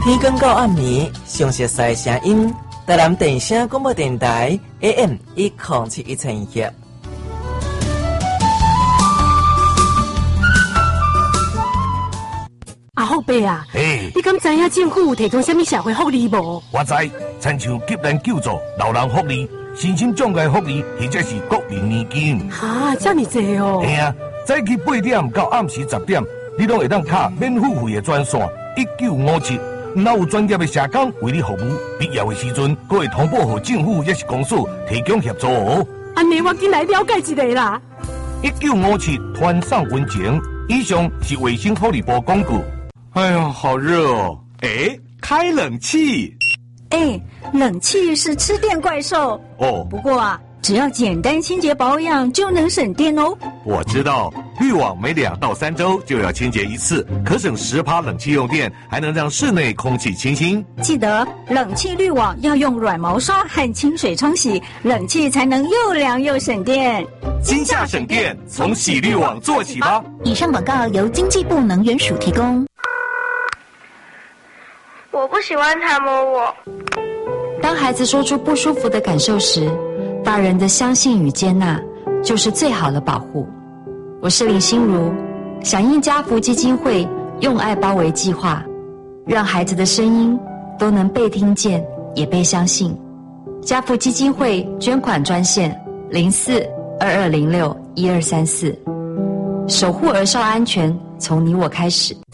天光到暗暝，详细的声音，台南电声广播电台 AM107121。 阿后伯啊， 嘿， 你敢知影政府有提供什么社会福利无？ 我知，亲像急难救助、老人福利、身心障碍福利，或者是国民年金。 哈，这么济哦！ 嘿啊，早起8点到暗时10点，你拢会当卡免付费的专线1957，若有专业的社工为你服务，必要的时阵，还会通报给政府也是公司提供协助哦。 安尼我进来了解一下啦。 1957团上温情，以上是卫生福利部广告。 哎呀，好热哦！哎，开冷气。 哎，冷气是吃电怪兽哦。 不过啊，只要简单清洁保养就能省电哦。 我知道，滤网每2到3周就要清洁一次，可省10%冷气用电，还能让室内空气清新。 记得冷气滤网要用软毛刷和清水冲洗，冷气才能又凉又省电。 今夏省电，从洗滤网做起吧。 以上广告由经济部能源署提供。 我不喜欢他摸我。 当孩子说出不舒服的感受时，大人的相信与接纳就是最好的保护。我是林心如，响应家福基金会用爱包围计划，让孩子的声音都能被听见，也被相信。家福基金会捐款专线04-2206-1234，守护儿少安全，从你我开始。